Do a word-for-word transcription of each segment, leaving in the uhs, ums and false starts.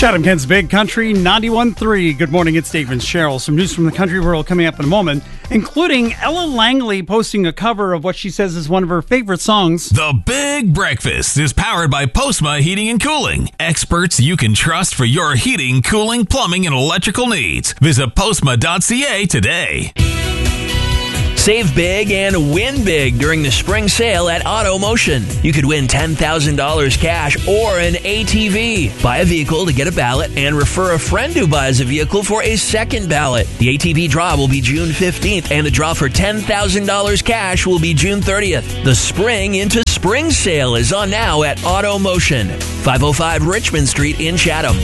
Chatham-Kent's Big Country ninety-one point three. Good morning, it's Dave and Cheryl. Some news from the country world coming up in a moment, including Ella Langley posting a cover of what she says is one of her favorite songs. The Big Breakfast is powered by Postma Heating and Cooling. Experts you can trust for your heating, cooling, plumbing, and electrical needs. Visit postma dot c a today. Save big and win big during the spring sale at Auto Motion. You could win ten thousand dollars cash or an A T V. Buy a vehicle to get a ballot and refer a friend who buys a vehicle for a second ballot. The A T V draw will be June fifteenth and the draw for ten thousand dollars cash will be June thirtieth. The Spring into Spring sale is on now at Auto Motion, five oh five Richmond Street in Chatham.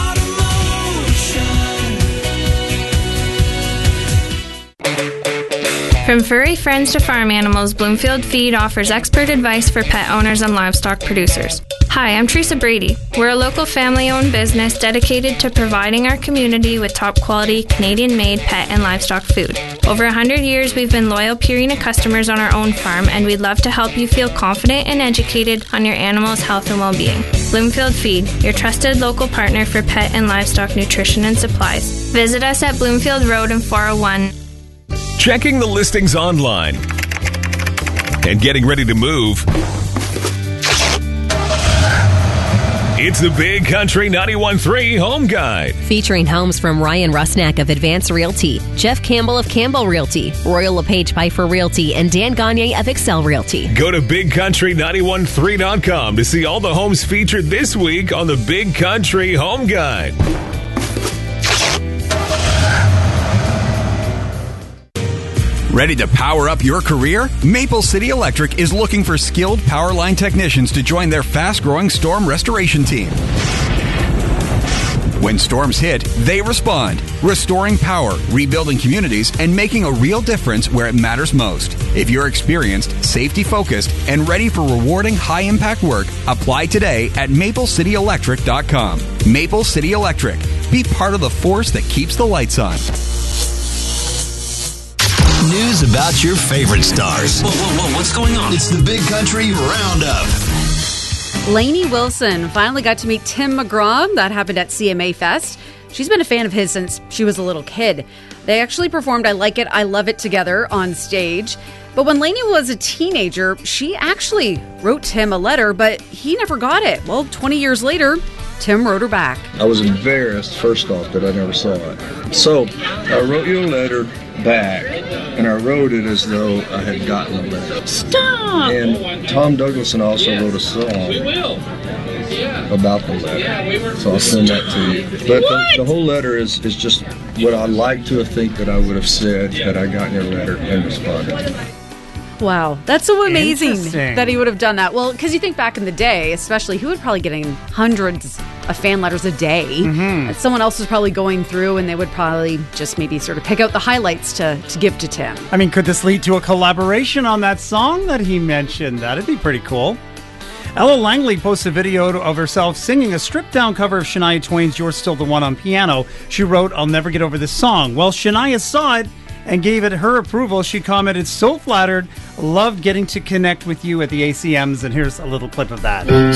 From furry friends to farm animals, Bloomfield Feed offers expert advice for pet owners and livestock producers. Hi, I'm Teresa Brady. We're a local family-owned business dedicated to providing our community with top-quality, Canadian-made pet and livestock food. Over one hundred years, we've been loyal Purina customers on our own farm, and we'd love to help you feel confident and educated on your animal's health and well-being. Bloomfield Feed, your trusted local partner for pet and livestock nutrition and supplies. Visit us at Bloomfield Road in four oh one. Checking the listings online and getting ready to move. It's the Big Country ninety-one point three Home Guide. Featuring homes from Ryan Rusnak of Advance Realty, Jeff Campbell of Campbell Realty, Royal LePage Piper Realty, and Dan Gagne of Excel Realty. Go to big country ninety-one point three dot com to see all the homes featured this week on the Big Country Home Guide. Ready to power up your career? Maple City Electric is looking for skilled power line technicians to join their fast-growing storm restoration team. When storms hit, they respond, restoring power, rebuilding communities, and making a real difference where it matters most. If you're experienced, safety-focused, and ready for rewarding high-impact work, apply today at maple city electric dot com. Maple City Electric. Be part of the force that keeps the lights on. News about your favorite stars. Whoa, whoa, whoa, what's going on? It's the Big Country Roundup. Lainey Wilson finally got to meet Tim McGraw. That happened at C M A Fest. She's been a fan of his since she was a little kid. They actually performed I Like It, I Love It together on stage. But when Lainey was a teenager, she actually wrote Tim a letter, but he never got it. Well, twenty years later, Tim wrote her back. I was embarrassed, first off, that I never saw it. So I wrote you a letter back, and I wrote it as though I had gotten a letter. Stop! And Tom Douglas also wrote a song about the letter. So I'll send that to you. But the, the whole letter is, is just what I like to think that I would have said had I gotten your letter and responded. Wow, that's so amazing that he would have done that. Well, because you think back in the day, especially, he would probably getting hundreds of fan letters a day. Mm-hmm. Someone else was probably going through, and they would probably just maybe sort of pick out the highlights to, to give to Tim. I mean, could this lead to a collaboration on that song that he mentioned? That'd be pretty cool. Ella Langley posted a video of herself singing a stripped-down cover of Shania Twain's You're Still the One on piano. She wrote, I'll never get over this song. Well, Shania saw it and gave it her approval. She commented, so flattered, loved getting to connect with you at the A C Ms, and here's a little clip of that.